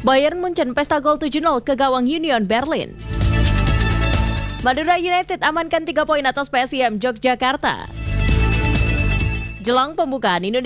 Bayern Munchen pesta gol 7-0 ke gawang Union Berlin. Madura United amankan 3 poin atas PSIM Yogyakarta. Jelang pembukaan Indonesia